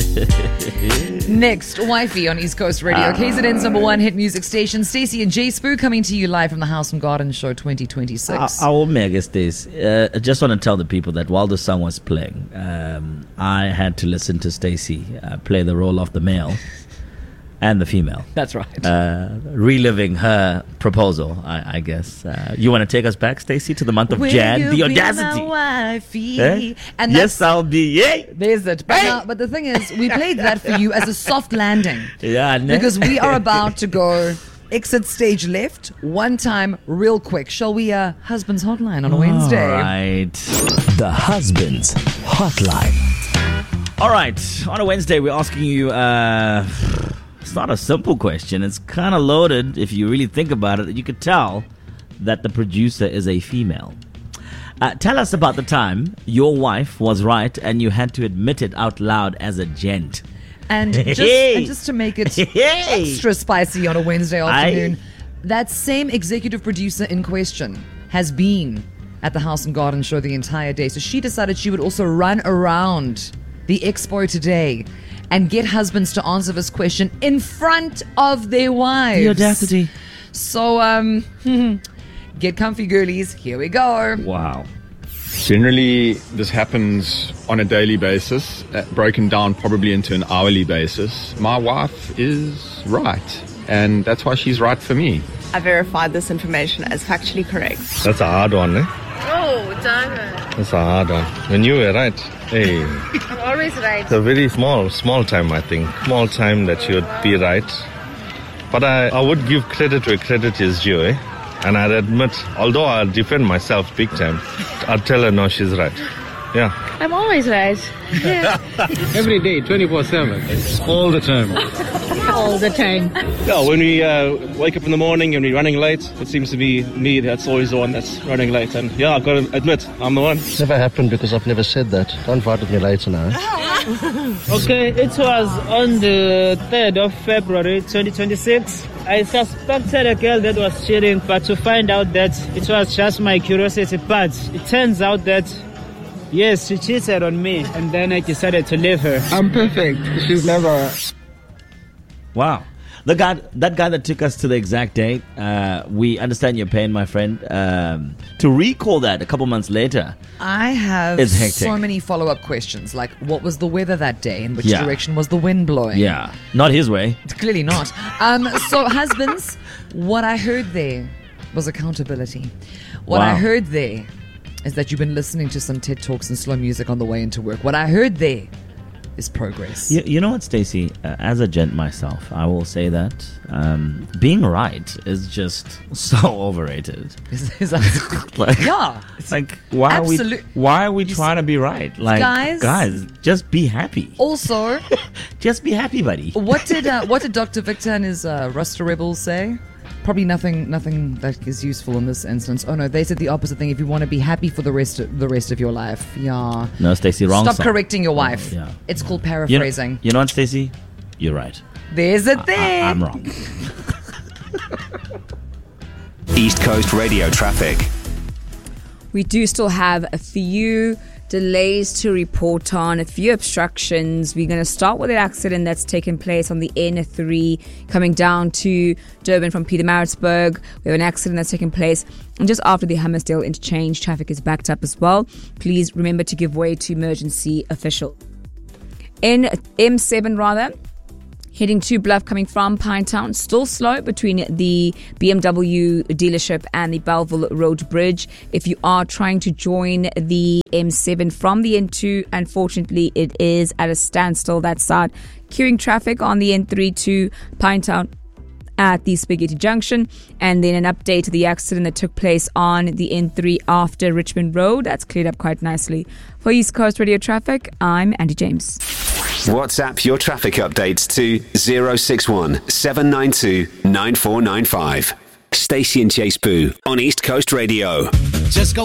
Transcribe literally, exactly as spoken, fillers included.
Next, Wifey on East Coast Radio, uh, K Z N's number one hit music station. Stacey and Jay Spoo coming to you live from the House and Garden Show twenty twenty-six. I, I will make it, Stace. Uh, I just want to tell the people that while the song was playing, um, I had to listen to Stacey uh, play the role of the male and the female. That's right. Uh, reliving her proposal, I, I guess. Uh, you want to take us back, Stacey, to the month of Will Jan? you The be audacity. my wifey? Eh? And yes, I'll be. Yay! There's it. But, now, but the thing is, we played that for you as a soft landing. Yeah, ne- Because we are about to go exit stage left one time real quick. Shall we, uh, Husband's Hotline on a Wednesday? All right. The Husband's Hotline. All right. On a Wednesday, we're asking you... Uh, It's not a simple question. It's kind of loaded. If you really think about it, you could tell that the producer is a female. Uh, tell us about the time your wife was right and you had to admit it out loud as a gent. And just, Hey. and just to make it Hey. extra spicy on a Wednesday afternoon, I- that same executive producer in question has been at the House and Garden Show the entire day. So she decided she would also run around the expo today and get husbands to answer this question in front of their wives. The audacity. So, um, get comfy, girlies. Here we go. Wow. Generally, this happens on a daily basis, uh, broken down probably into an hourly basis. My wife is right, and that's why she's right for me. I verified this information as factually correct. That's a hard one, eh? Oh, darn it. That's a hard one. When you were right, hey. I'm always right. It's a very small, small time, I think. Small time that you would be right. But I, I would give credit where credit is due, eh? And I'd admit, although I'll defend myself big time, I'd tell her, no, she's right. Yeah. I'm always right. Yeah. Every day, twenty-four seven. All the time. All the time. Yeah, when we uh, wake up in the morning and we're running late, it seems to be me that's always the one that's running late. And yeah, I've got to admit, I'm the one. Never happened because I've never said that. Don't fight with me later now. Okay, it was on the third of February twenty twenty-six. I suspected a girl that was cheating, but to find out that it was just my curiosity. But it turns out that, yes, she cheated on me, and then I decided to leave her. I'm perfect. She's never... Wow. The guy, that guy that took us to the exact date, uh, we understand your pain, my friend. Um, to recall that a couple months later, I have it's hectic. so many follow-up questions, like what was the weather that day? In which Yeah. direction was the wind blowing? Yeah, not his way. Clearly not. Um, so, husbands, what I heard there was accountability. What Wow. I heard there is that you've been listening to some TED Talks and slow music on the way into work. What I heard there is progress. You, you know what, Stacey? Uh, as a gent myself, I will say that um, being right is just so overrated. Is, is that, Like, yeah. It's like, why are we, Absolute- why are we trying to be right? Like, Guys- guys, just be happy. Also, Just be happy, buddy. what did uh, what did Doctor Victor and his uh, Rasta Rebels say? Probably nothing nothing that is useful in this instance. Oh no, they said the opposite thing. If you want to be happy for the rest of, the rest of your life, yeah. No, Stacey, wrong Stop song. correcting your wife. Oh, yeah. It's called You know, paraphrasing. you know what, Stacey? You're right. There's a I, thing. I, I'm wrong. East Coast Radio traffic. We do still have a few delays to report on, a few obstructions. We're going to start with an accident that's taken place on the N three coming down to Durban from Pietermaritzburg. We have an accident that's taken place and just after the Hammersdale interchange. Traffic is backed up as well. Please remember to give way to emergency official. In M seven rather, heading to Bluff coming from Pinetown, still slow between the B M W dealership and the Belleville Road Bridge. If you are trying to join the M seven from the N two, unfortunately it is at a standstill that side. Queuing traffic on the N three to Pinetown at the Spaghetti Junction, and then an update to the accident that took place on the N three after Richmond Road. That's cleared up quite nicely. For East Coast Radio Traffic, I'm Andy James. WhatsApp your traffic updates to zero six one seven nine two nine four nine five. Stacey and Jay Spoo on East Coast Radio. Just go